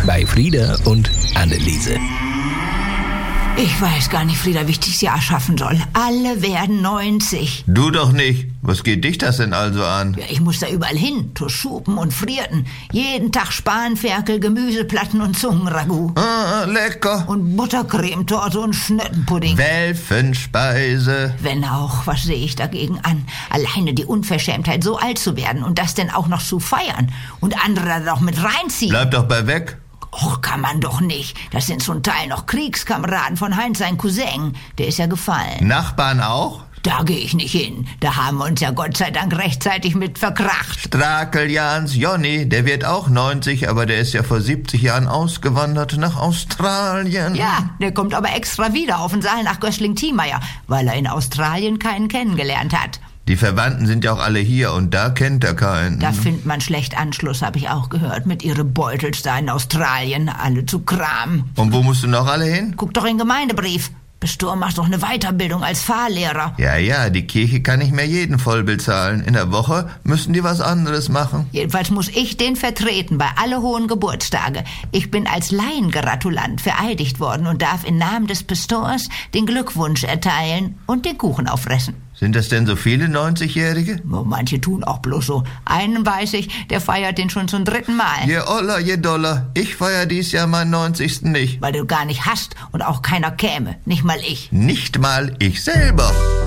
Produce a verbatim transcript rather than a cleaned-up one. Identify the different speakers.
Speaker 1: bei Frieda und Anneliese.
Speaker 2: Ich weiß gar nicht, Frieda, wie ich dieses Jahr schaffen soll. Alle werden neunzig.
Speaker 3: Du doch nicht. Was geht dich das denn also an?
Speaker 2: Ja, ich muss da überall hin, zu Schupen und Frierten. Jeden Tag Spanferkel, Gemüseplatten und Zungenragout.
Speaker 3: Ah, lecker.
Speaker 2: Und Buttercremetorte und Schnittenpudding.
Speaker 3: Welfenspeise.
Speaker 2: Wenn auch, was sehe ich dagegen an? Alleine die Unverschämtheit, so alt zu werden und das denn auch noch zu feiern. Und andere da doch mit reinziehen.
Speaker 3: Bleib doch bei weg.
Speaker 2: Och, kann man doch nicht. Das sind zum Teil noch Kriegskameraden von Heinz, sein Cousin. Der ist ja gefallen.
Speaker 3: Nachbarn auch?
Speaker 2: Da gehe ich nicht hin. Da haben wir uns ja Gott sei Dank rechtzeitig mit verkracht.
Speaker 3: Strakeljans Jonny, der wird auch neunzig, aber der ist ja vor siebzig Jahren ausgewandert nach Australien.
Speaker 2: Ja, der kommt aber extra wieder auf den Saal nach Gößling-Thiemeyer, weil er in Australien keinen kennengelernt hat.
Speaker 3: Die Verwandten sind ja auch alle hier und da kennt er keinen.
Speaker 2: Da findet man schlecht Anschluss, habe ich auch gehört, mit ihre Beutels da in Australien, alle zu Kram.
Speaker 3: Und wo musst du noch alle hin?
Speaker 2: Guck doch in den Gemeindebrief. Bestor macht doch eine Weiterbildung als Fahrlehrer.
Speaker 3: Ja, ja, die Kirche kann nicht mehr jeden voll bezahlen. In der Woche müssen die was anderes machen.
Speaker 2: Jedenfalls muss ich den vertreten bei alle hohen Geburtstage. Ich bin als Laiengratulant vereidigt worden und darf im Namen des Pastors den Glückwunsch erteilen und den Kuchen auffressen.
Speaker 3: Sind das denn so viele neunzigjährige?
Speaker 2: Manche tun auch bloß so. Einen weiß ich, der feiert den schon zum dritten Mal.
Speaker 3: Je Oller, je Dollar. Ich feier dies Jahr meinen neunzigsten nicht.
Speaker 2: Weil du gar nicht hast und auch keiner käme. Nicht mal ich.
Speaker 3: Nicht mal ich selber.